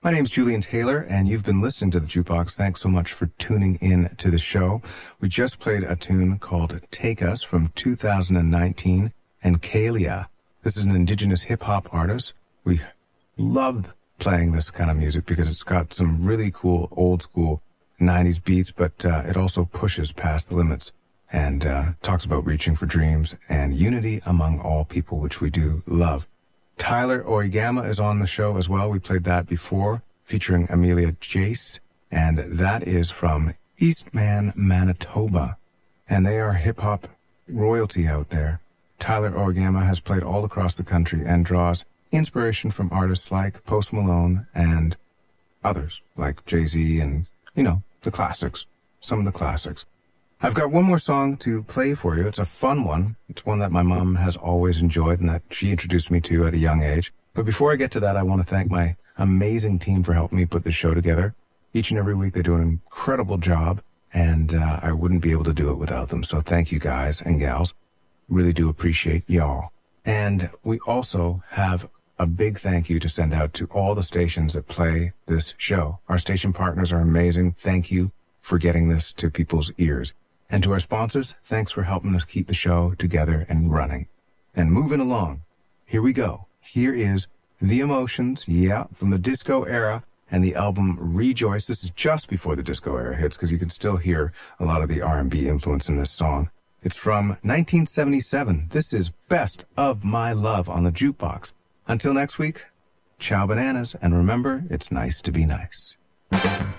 My name's Julian Taylor, and you've been listening to The Jukebox. Thanks so much for tuning in to the show. We just played a tune called Take Us from 2019, and Kalia. This is an indigenous hip-hop artist. We love playing this kind of music because it's got some really cool, old-school 90s beats, but it also pushes past the limits and talks about reaching for dreams and unity among all people, which we do love. Tyler Oigama is on the show as well. We played that before, featuring Amelia Jace, and that is from Eastman, Manitoba. And they are hip-hop royalty out there. Tyler Oigama has played all across the country and draws inspiration from artists like Post Malone and others, like Jay-Z and, the classics, some of the classics. I've got one more song to play for you. It's a fun one. It's one that my mom has always enjoyed and that she introduced me to at a young age. But before I get to that, I want to thank my amazing team for helping me put this show together. Each and every week, they do an incredible job, and I wouldn't be able to do it without them. So thank you, guys and gals. Really do appreciate y'all. And we also have a big thank you to send out to all the stations that play this show. Our station partners are amazing. Thank you for getting this to people's ears. And to our sponsors, thanks for helping us keep the show together and running. And moving along, here we go. Here is The Emotions, from the disco era, and the album Rejoice. This is just before the disco era hits, because you can still hear a lot of the R&B influence in this song. It's from 1977. This is Best of My Love on the Jukebox. Until next week, ciao bananas, and remember, it's nice to be nice.